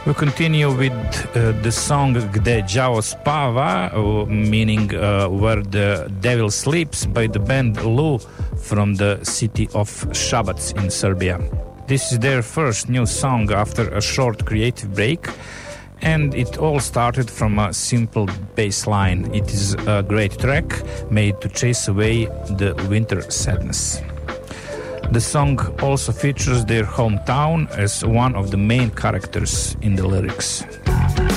We continue with the song Gde đavo spava, meaning Where the Devil Sleeps, by the band Lu from the city of Šabac in Serbia. This is their first new song after a short creative break, and it all started from a simple bass line. It is a great track made to chase away the winter sadness. The song also features their hometown as one of the main characters in the lyrics.